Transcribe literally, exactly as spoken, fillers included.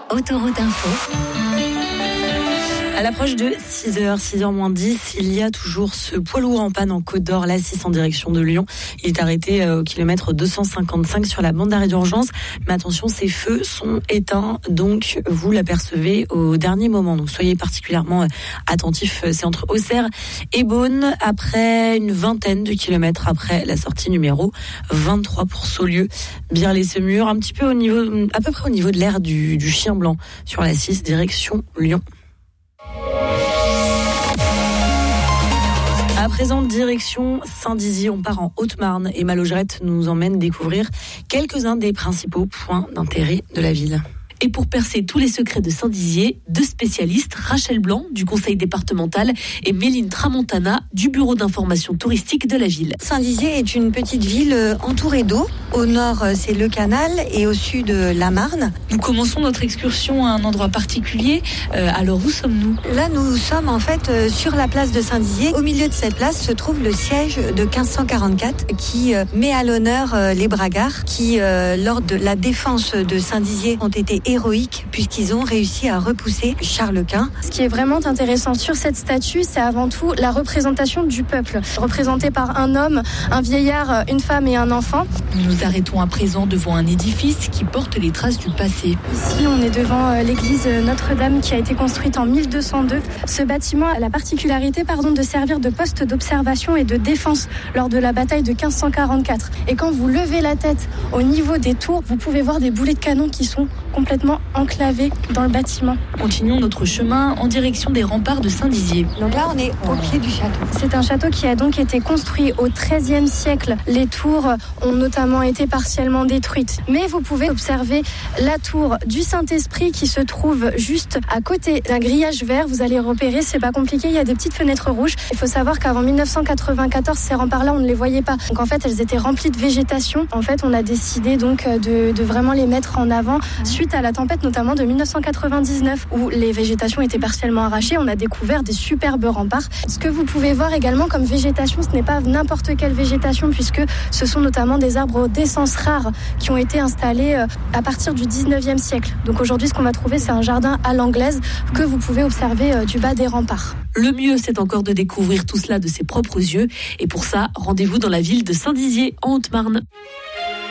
Autoroute Info. À l'approche de six heures, six heures moins dix, il y a toujours ce poids lourd en panne en Côte d'Or, l'A six en direction de Lyon. Il est arrêté au kilomètre deux cent cinquante-cinq sur la bande d'arrêt d'urgence. Mais attention, ces feux sont éteints, donc vous l'apercevez au dernier moment. Donc soyez particulièrement attentifs. C'est entre Auxerre et Beaune, après une vingtaine de kilomètres après la sortie numéro vingt-trois pour Saulieu. Birley-Semur, un petit peu au niveau, à peu près au niveau de l'aire du, du Chien Blanc sur l'A six, direction Lyon. À présent, direction Saint-Dizier, on part en Haute-Marne et Malogérette nous emmène découvrir quelques-uns des principaux points d'intérêt de la ville. Et pour percer tous les secrets de Saint-Dizier, deux spécialistes, Rachel Blanc du conseil départemental et Méline Tramontana du bureau d'information touristique de la ville. Saint-Dizier est une petite ville entourée d'eau. Au nord, c'est le canal et au sud, la Marne. Nous commençons notre excursion à un endroit particulier. Euh, alors où sommes-nous ? Là, nous sommes en fait sur la place de Saint-Dizier. Au milieu de cette place se trouve le siège de quinze cent quarante-quatre qui met à l'honneur les Bragards qui, lors de la défense de Saint-Dizier, ont été héroïques puisqu'ils ont réussi à repousser Charles Quint. Ce qui est vraiment intéressant sur cette statue, c'est avant tout la représentation du peuple, représentée par un homme, un vieillard, une femme et un enfant. Nous nous arrêtons à présent devant un édifice qui porte les traces du passé. Ici, on est devant l'église Notre-Dame qui a été construite en mille deux cent deux. Ce bâtiment a la particularité pardon, de servir de poste d'observation et de défense lors de la bataille de quinze cent quarante-quatre. Et quand vous levez la tête au niveau des tours, vous pouvez voir des boulets de canon qui sont complètement enclavé dans le bâtiment. Continuons notre chemin en direction des remparts de Saint-Dizier. Donc là, on est au pied du château. C'est un château qui a donc été construit au treizième siècle. Les tours ont notamment été partiellement détruites. Mais vous pouvez observer la tour du Saint-Esprit qui se trouve juste à côté d'un grillage vert. Vous allez repérer, c'est pas compliqué, il y a des petites fenêtres rouges. Il faut savoir qu'avant mille neuf cent quatre-vingt-quatorze, ces remparts-là, on ne les voyait pas. Donc en fait, elles étaient remplies de végétation. En fait, on a décidé donc de, de vraiment les mettre en avant suite à la tempête notamment de mille neuf cent quatre-vingt-dix-neuf où les végétations étaient partiellement arrachées. On a découvert des superbes remparts. Ce que vous pouvez voir également comme végétation, ce n'est pas n'importe quelle végétation puisque ce sont notamment des arbres d'essence rares qui ont été installés à partir du dix-neuvième siècle. Donc aujourd'hui, ce qu'on va trouver, c'est un jardin à l'anglaise que vous pouvez observer du bas des remparts. Le mieux, c'est encore de découvrir tout cela de ses propres yeux. Et pour ça, rendez-vous dans la ville de Saint-Dizier en Haute-Marne.